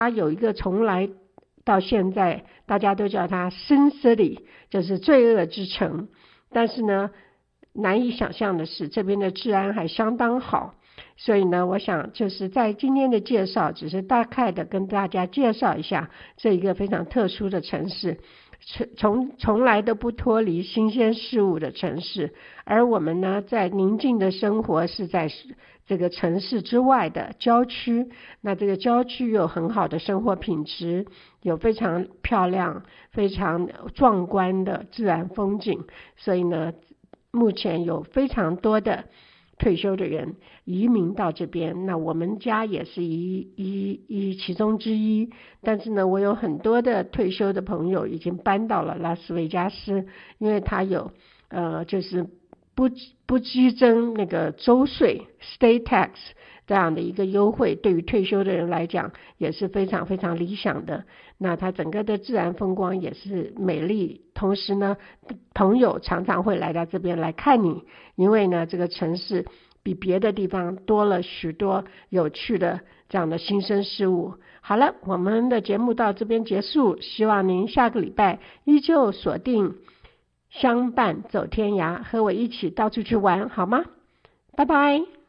它有一个从来到现在大家都叫它 Sin City， 就是罪恶之城，但是呢难以想象的是这边的治安还相当好。所以呢我想就是在今天的介绍只是大概的跟大家介绍一下这一个非常特殊的城市，从来都不脱离新鲜事物的城市。而我们呢在宁静的生活是在这个城市之外的郊区，那这个郊区有很好的生活品质，有非常漂亮非常壮观的自然风景，所以呢目前有非常多的退休的人移民到这边，那我们家也是其中之一。但是呢我有很多的退休的朋友已经搬到了拉斯维加斯，因为他有就是不激征那个州税 state tax 这样的一个优惠，对于退休的人来讲也是非常非常理想的。那它整个的自然风光也是美丽，同时呢朋友常常会来到这边来看你，因为呢这个城市比别的地方多了许多有趣的这样的新生事物。好了，我们的节目到这边结束，希望您下个礼拜依旧锁定相伴走天涯，和我一起到处去玩好吗？拜拜。